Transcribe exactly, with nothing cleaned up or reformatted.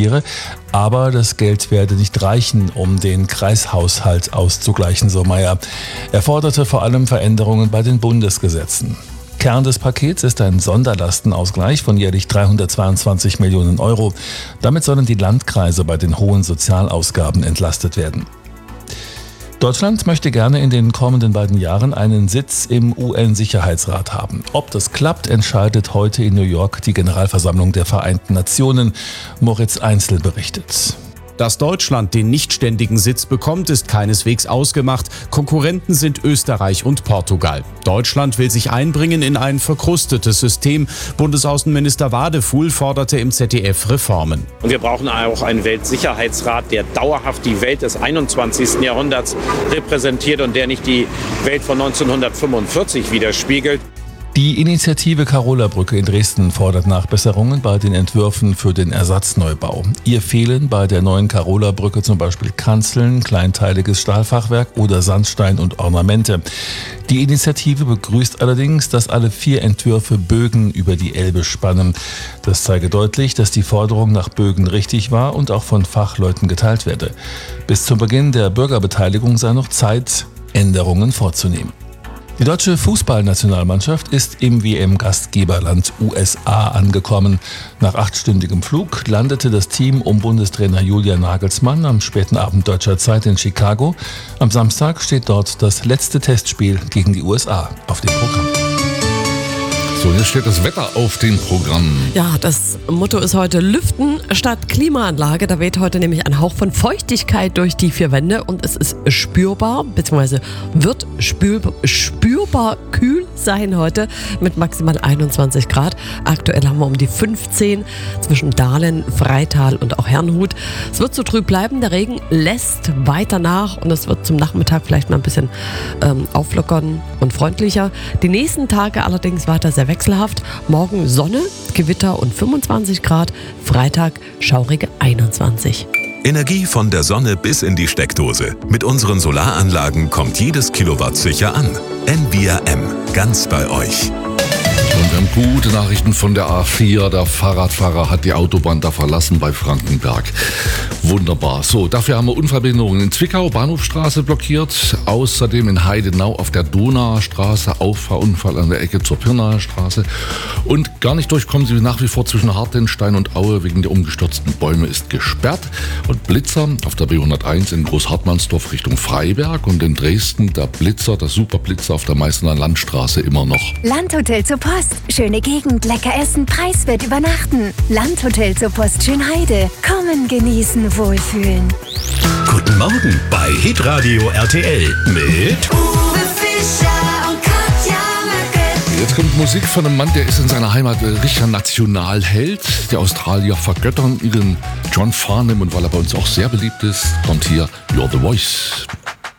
Quartiere. Aber das Geld werde nicht reichen, um den Kreishaushalt auszugleichen, so Mayer. Er forderte vor allem Veränderungen bei den Bundesgesetzen. Kern des Pakets ist ein Sonderlastenausgleich von jährlich dreihundertzweiundzwanzig Millionen Euro. Damit sollen die Landkreise bei den hohen Sozialausgaben entlastet werden. Deutschland möchte gerne in den kommenden beiden Jahren einen Sitz im U N-Sicherheitsrat haben. Ob das klappt, entscheidet heute in New York die Generalversammlung der Vereinten Nationen. Moritz Einzel berichtet. Dass Deutschland den nichtständigen Sitz bekommt, ist keineswegs ausgemacht. Konkurrenten sind Österreich und Portugal. Deutschland will sich einbringen in ein verkrustetes System. Bundesaußenminister Wadefuhl forderte im Z D F Reformen. Und wir brauchen auch einen Weltsicherheitsrat, der dauerhaft die Welt des einundzwanzigsten Jahrhunderts repräsentiert und der nicht die Welt von neunzehnhundertfünfundvierzig widerspiegelt. Die Initiative Karola-Brücke in Dresden fordert Nachbesserungen bei den Entwürfen für den Ersatzneubau. Ihr fehlen bei der neuen Karola-Brücke zum Beispiel Kanzeln, kleinteiliges Stahlfachwerk oder Sandstein und Ornamente. Die Initiative begrüßt allerdings, dass alle vier Entwürfe Bögen über die Elbe spannen. Das zeige deutlich, dass die Forderung nach Bögen richtig war und auch von Fachleuten geteilt werde. Bis zum Beginn der Bürgerbeteiligung sei noch Zeit, Änderungen vorzunehmen. Die deutsche Fußballnationalmannschaft ist im W M-Gastgeberland U S A angekommen. Nach achtstündigem Flug landete das Team um Bundestrainer Julian Nagelsmann am späten Abend deutscher Zeit in Chicago. Am Samstag steht dort das letzte Testspiel gegen die U S A auf dem Programm. So, jetzt steht das Wetter auf dem Programm. Ja, das Motto ist heute Lüften statt Klimaanlage. Da weht heute nämlich ein Hauch von Feuchtigkeit durch die vier Wände und es ist spürbar, beziehungsweise wird spürbar, spürbar kühl sein heute mit maximal einundzwanzig Grad. Aktuell haben wir um die fünfzehn zwischen Dahlen, Freital und auch Herrnhut. Es wird so trüb bleiben, der Regen lässt weiter nach und es wird zum Nachmittag vielleicht mal ein bisschen ähm, auflockern und freundlicher. Die nächsten Tage allerdings weiter sehr wechselhaft. Morgen Sonne, Gewitter und fünfundzwanzig Grad. Freitag schaurige einundzwanzig. Energie von der Sonne bis in die Steckdose. Mit unseren Solaranlagen kommt jedes Kilowatt sicher an. N V R M, ganz bei euch. Und wir haben gute Nachrichten von der A vier. Der Fahrradfahrer hat die Autobahn da verlassen bei Frankenberg. Wunderbar. So, dafür haben wir Unverbindungen in Zwickau, Bahnhofstraße blockiert. Außerdem in Heidenau auf der Donaustraße, Auffahrunfall an der Ecke zur Pirnaer Straße. Und gar nicht durchkommen sie nach wie vor zwischen Hartenstein und Aue wegen der umgestürzten Bäume ist gesperrt. Und Blitzer auf der B hunderteins in Großhartmannsdorf Richtung Freiberg und in Dresden der Blitzer, der Superblitzer auf der Meißner Landstraße immer noch. Landhotel zur Post. Schöne Gegend, lecker essen, preiswert übernachten. Landhotel zur Post Schönheide. Kommen, genießen, wohlfühlen. Guten Morgen bei Hitradio R T L mit Uwe Fischer und Katja Möcke. Jetzt kommt Musik von einem Mann, der ist in seiner Heimat richtiger Nationalheld. Die Australier vergöttern ihren John Farnham und weil er bei uns auch sehr beliebt ist, kommt hier You're the Voice.